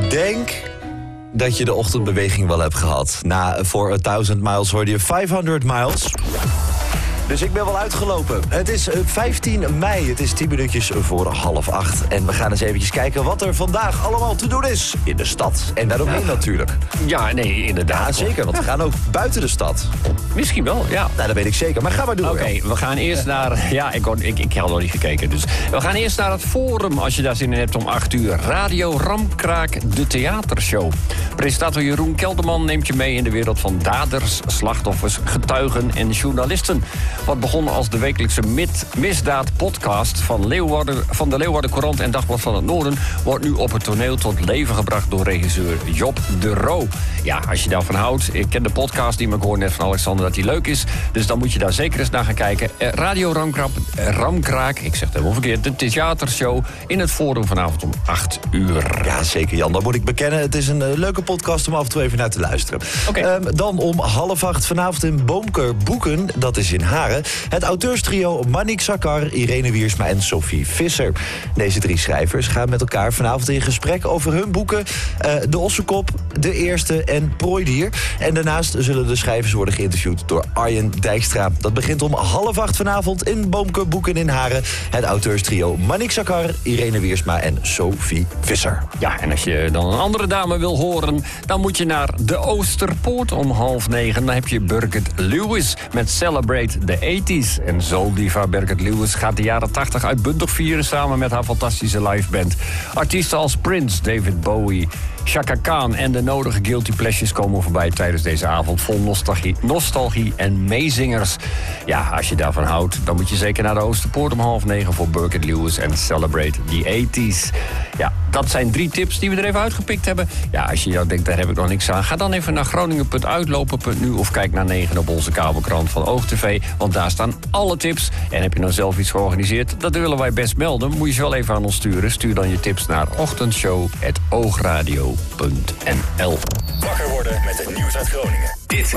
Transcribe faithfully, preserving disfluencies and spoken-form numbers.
denk dat je de ochtendbeweging wel hebt gehad. Na For a Thousand Miles hoorde je vijfhonderd miles. Dus ik ben wel uitgelopen. Het is vijftien mei, het is tien minuutjes voor half acht. En we gaan eens eventjes kijken wat er vandaag allemaal te doen is in de stad. En daaromheen ja. natuurlijk. Ja, nee, inderdaad. Ja, zeker, want we gaan ook buiten de stad. Misschien wel, ja. Nou, dat weet ik zeker. Maar ga maar doen. Oké, okay, we gaan eerst naar... Ja, ik, ik, ik had nog niet gekeken, dus... We gaan eerst naar het Forum, als je daar zin in hebt, om acht uur. Radio Ramkraak, de theatershow. Presentator Jeroen Kelderman neemt je mee in de wereld van daders, slachtoffers, getuigen en journalisten. Wat begon als de wekelijkse misdaad-podcast van, Leeuwarden, van de Leeuwarden Courant en Dagblad van het Noorden... wordt nu op het toneel tot leven gebracht door regisseur Job de Roo. Ja, als je daarvan houdt, ik ken de podcast die, maar ik hoor net van Alexander dat die leuk is... dus dan moet je daar zeker eens naar gaan kijken. Radio Ramkraak, Ramkraak, ik zeg het helemaal verkeerd, de theatershow in het Forum vanavond om acht uur. Ja, zeker Jan, dat moet ik bekennen. Het is een uh, leuke podcast om af en toe even naar te luisteren. Okay. Um, dan om half acht vanavond in Boomker Boeken, dat is in Haren... het auteurstrio Manik Sakkar, Irene Wiersma en Sophie Visser. Deze drie schrijvers gaan met elkaar vanavond in gesprek over hun boeken... Uh, De Ossekop, De Eerste en Prooidier. En daarnaast zullen de schrijvers worden geïnterviewd door Arjen Dijkstra. Dat begint om half acht vanavond in Boomker Boeken in Haren. Het auteurstrio Manik Sakkar, Irene Wiersma en Sophie Visser. Ja, en als je dan een andere dame wil horen... dan moet je naar de Oosterpoort om half negen. Dan heb je Birgit Lewis met Celebrate the eighties. En souldiva Birgit Lewis gaat de jaren tachtig uitbundig vieren... samen met haar fantastische liveband. Artiesten als Prince, David Bowie, Chaka Khan en de nodige guilty pleasures komen voorbij tijdens deze avond vol nostalgie, nostalgie en meezingers. Ja, als je daarvan houdt, dan moet je zeker naar de Oosterpoort om half negen voor Birgit Lewis en Celebrate the eighties. Ja, dat zijn drie tips die we er even uitgepikt hebben. Ja, als je nou denkt, daar heb ik nog niks aan, ga dan even naar groningen punt uitlopen punt nu of kijk naar negen op onze kabelkrant van OogTV, want daar staan alle tips. En heb je nou zelf iets georganiseerd, dat willen wij best melden. Moet je ze wel even aan ons sturen. Stuur dan je tips naar ochtendshow apenstaartje oogradio punt n l. Wakker worden met het nieuws uit Groningen. Dit